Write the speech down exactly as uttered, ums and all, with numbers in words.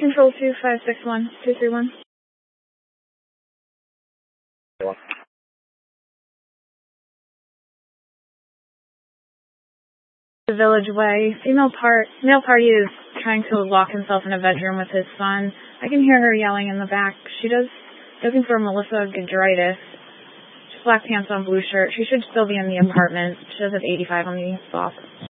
Control two five six one two three one. The Village Way. Female part, male party is trying to lock himself in a bedroom with his son. I can hear her yelling in the back. She does, looking for Melissa Gudritis. She's black pants on blue shirt. She should still be in the apartment. She does have eighty-five on the box.